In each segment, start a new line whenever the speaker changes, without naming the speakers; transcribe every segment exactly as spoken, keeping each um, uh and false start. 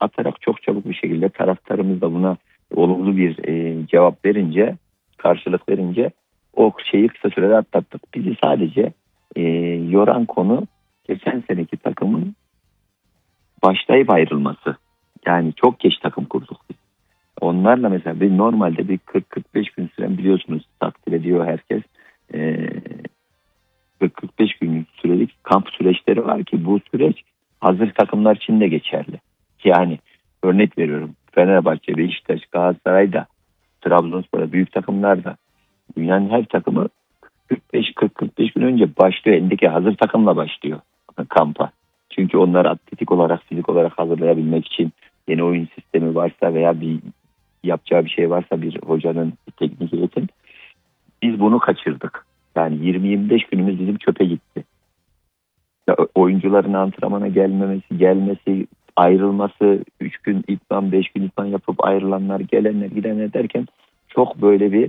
atarak çok çabuk bir şekilde taraftarımız da buna olumlu bir e, cevap verince, karşılık verince o şeyi kısa sürede atlattık. Bizi sadece e, yoran konu geçen seneki takımın başlayıp ayrılması. Yani çok geç takım kurduk biz. Onlarla mesela bir normalde bir kırk kırk beş gün süren, biliyorsunuz, takdir ediyor herkes. E, kırk kırk beş günlük sürelik kamp süreçleri var ki bu süreç hazır takımlar için de geçerli. Yani örnek veriyorum, Fenerbahçe, Beşiktaş, Galatasaray'da, Trabzonspor'da, büyük takımlarda dünyanın her takımı kırk beş kırk kırk beş gün önce başlıyor. Elindeki hazır takımla başlıyor kampa. Çünkü onları atletik olarak, fizik olarak hazırlayabilmek için yeni oyun sistemi varsa veya bir yapacağı bir şey varsa bir hocanın, bir teknik heyetin, biz bunu kaçırdık. Yani yirmi yirmi beş günümüz bizim çöpe gitti. Ya, oyuncuların antrenmana gelmemesi, gelmesi, ayrılması, üç gün idman, beş gün idman yapıp ayrılanlar, gelenler, gidenler derken çok böyle bir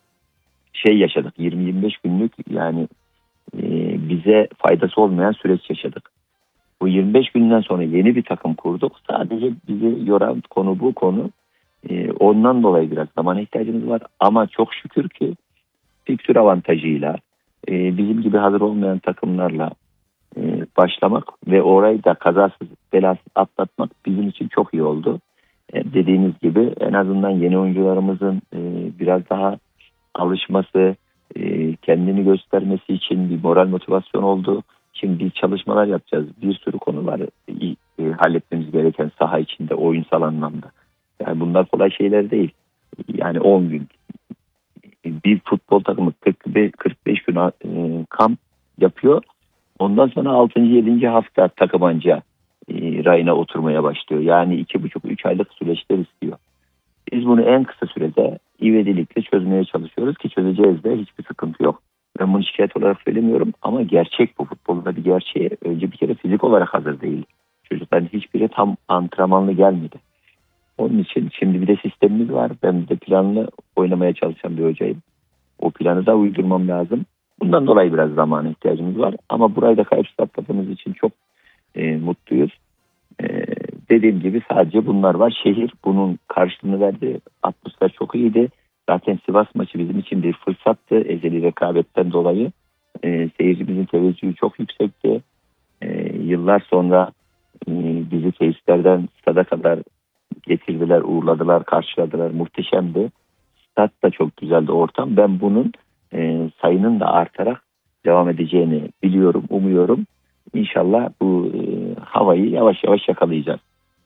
şey yaşadık. yirmi yirmi beş günlük yani e, bize faydası olmayan süreç yaşadık. Bu yirmi beş günden sonra yeni bir takım kurduk. Sadece bizi yoran konu bu konu. E, ondan dolayı biraz zamana ihtiyacımız var. Ama çok şükür ki fikstür avantajıyla e, bizim gibi hazır olmayan takımlarla e, başlamak ve orayı da kazasız belasız atlatmak bizim için çok iyi oldu. E, dediğiniz gibi en azından yeni oyuncularımızın e, biraz daha alışması, e, kendini göstermesi için bir moral motivasyon oldu. Şimdi biz çalışmalar yapacağız. Bir sürü konu var e, e, halletmemiz gereken saha içinde, oyunsal anlamda. Yani bunlar kolay şeyler değil. Yani on gün. Bir futbol takımı kırk beş, kırk beş gün e, kamp yapıyor. Ondan sonra altıncı yedinci hafta takım anca e, rayına oturmaya başlıyor. Yani iki buçuk üç aylık süreçler istiyor. Biz bunu en kısa sürede ivedilikle çözmeye çalışıyoruz ki çözeceğiz de, hiçbir sıkıntı yok. Ben bunu şikayet olarak söylemiyorum ama gerçek, bu futbolda bir gerçeği. Önce bir kere fizik olarak hazır değil. Çocukların hiçbiri tam antrenmanlı gelmedi. Onun için şimdi bir de sistemimiz var. Ben bir de planlı oynamaya çalışan bir hocayım. O planı da uydurmam lazım. Bundan dolayı biraz zamana ihtiyacımız var. Ama burayı da kayıpsız atlattığımız için çok e, mutluyuz. E, dediğim gibi sadece bunlar var. Şehir bunun karşılığını verdi. Atmosfer çok iyiydi. Zaten Sivas maçı bizim için bir fırsattı. Ezeli rekabetten dolayı. E, seyircimizin teveccühü çok yüksekti. E, yıllar sonra e, bizi tesislerden stada kadar getirdiler, uğurladılar, karşıladılar. Muhteşemdi. Stat da çok güzeldi, ortam. Ben bunun e, sayının da artarak devam edeceğini biliyorum, umuyorum. İnşallah bu e, havayı yavaş yavaş yakalayacağız.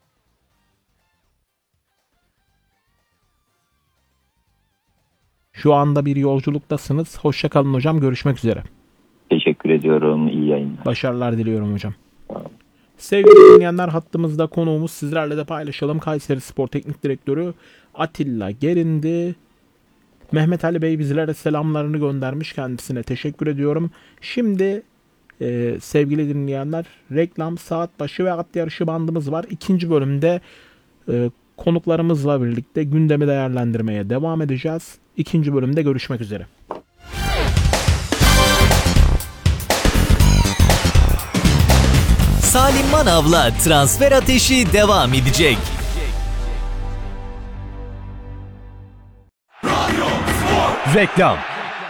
Şu anda bir yolculuktasınız. Hoşça kalın hocam. Görüşmek üzere.
Teşekkür ediyorum. İyi yayınlar.
Başarılar diliyorum hocam. Sevgili dinleyenler, hattımızda konuğumuz, sizlerle de paylaşalım, Kayseri Spor Teknik Direktörü Atilla Gerindi. Mehmet Ali Bey bizlere selamlarını göndermiş, kendisine teşekkür ediyorum. Şimdi e, sevgili dinleyenler, reklam, saat başı ve at yarışı bandımız var. İkinci bölümde e, konuklarımızla birlikte gündemi değerlendirmeye devam edeceğiz. İkinci bölümde görüşmek üzere.
Salim Manav'la transfer ateşi devam edecek. Reklam.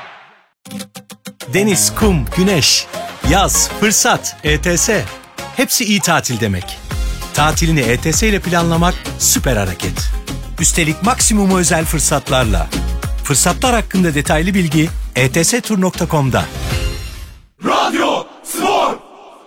Deniz, kum, güneş, yaz, fırsat, E T S. Hepsi iyi tatil demek. Tatilini E T S ile planlamak süper hareket. Üstelik maksimum özel fırsatlarla. Fırsatlar hakkında detaylı bilgi e t s tur nokta com'da.
Radyo Spor.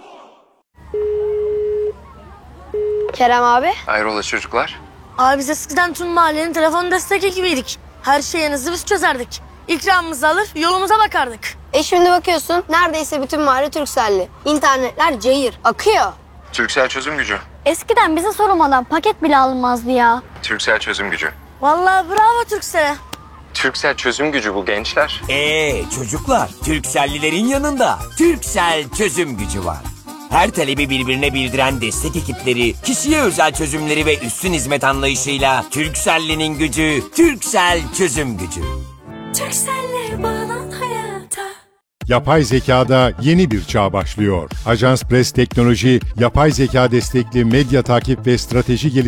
Kerem abi.
Hayrola çocuklar?
Abi biz eskiden tüm mahallenin telefon destek ekibiydik. Her şeyinizi biz çözerdik. İkramımızı alır yolumuza bakardık.
E şimdi bakıyorsun neredeyse bütün mahalle Turkcell'li. İnternetler cayır, akıyor.
Turkcell çözüm gücü.
Eskiden bize sormadan paket bile alınmazdı ya.
Turkcell çözüm gücü.
Vallahi bravo Turkcell'e.
Turkcell çözüm gücü bu gençler.
Eee çocuklar, Turkcell'lilerin yanında Turkcell çözüm gücü var. Her talebi birbirine bildiren destek ekipleri, kişiye özel çözümleri ve üstün hizmet anlayışıyla Turkcell'linin gücü, Turkcell çözüm gücü.
Turkcell'le bağlan hayata.
Yapay zekada yeni bir çağ başlıyor. Ajans Press Teknoloji, yapay zeka destekli medya takip ve strateji geliştirme